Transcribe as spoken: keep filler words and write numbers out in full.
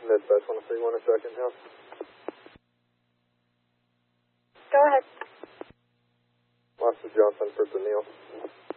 Mid-Dispatch one three one, a second house. Go ahead. Master Johnson for Neil.